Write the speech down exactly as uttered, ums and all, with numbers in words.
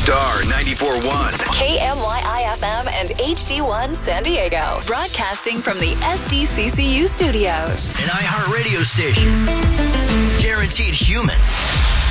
Star ninety-four point one. K M Y I F M and H D one San Diego. Broadcasting from the S D C C U studios. An iHeartRadio station. Guaranteed human.